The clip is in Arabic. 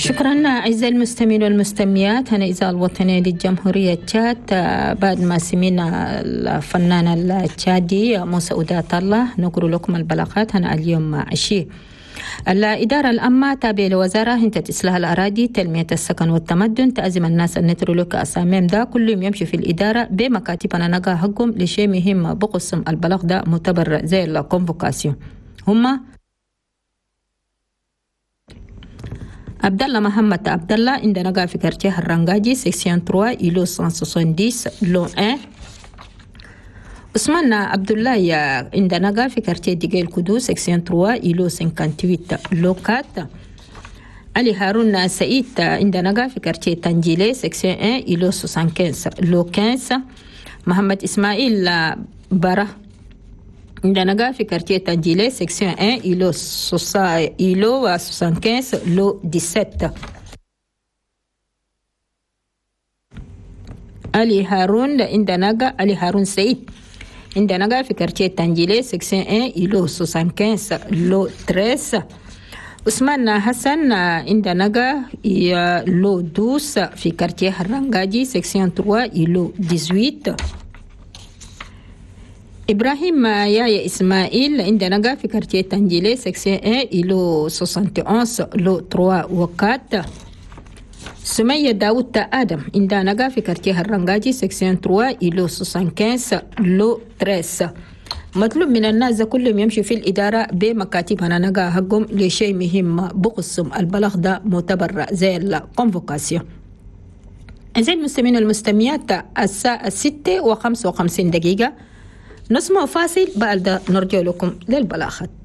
شكرا أعزائي المستمعين والمستمعات. هنا إذاعة الوطنية للجمهورية تشاد. بعد ما سمعنا الفنان التشادي موسى أودات الله نقول لكم البلاغات هنا اليوم عشية. الإدارة الأمة تابعة لوزارة هنتة إصلاح الأراضي تنمية السكن والتمدن تعزم الناس أن نترلوك أساميم دا كلهم يمشي في الإدارة بمكاتبنا نقا حقهم لشيء مهم بقسم البلاغ دا متبرع زي الكونفوكاسيون. هما عبد الله محمد عبد الله عندنا قاعد في كارتيه الرنجاجي سيكسيون 3 إلو 170 لو 1. عثمان عبد الله عندنا قاعد في كارتيه ديجيل كودو سيكسيون 3 إلو 58 لو 4. علي هارون سعيد عندنا قاعد في كارتيه تنجيلي سيكسيون 1 إلو 75 لو 15. محمد إسماعيل برا عندنا قاعد في كارتيه تنجيلي سيكسيون 1 إلو 75 لو 17. علي هارون عندنا قاعد علي هارون سعيد عندنا قاعد في كارتيه تنجيلي سيكسيون 1 إلو 75 لو 13. عثمان حسن عندنا قاعد لو 12 في كارتيه الرنجاجي سيكسيون 3 إلو 18. إبراهيم يايا إسماعيل عندنا قاعد في كارتيه تنجيلي سيكسيون 1 إلو 71 لو 3 و 4. سمية داود آدم عندنا قاعد في كارتيه الرنجاجي سيكسيون 3 إلو 75 لو 13. مطلوب من الناس كلهم يمشي في الإدارة بمكاتبنا نقا حقهم لشيء مهم بقسم البلاغ ده متبرع زي الكونفوكاسيون. أعزائي المستمعين والمستمعات الساعة 6:55 نسمع فاصل بعد نرجع لكم للبلاغات.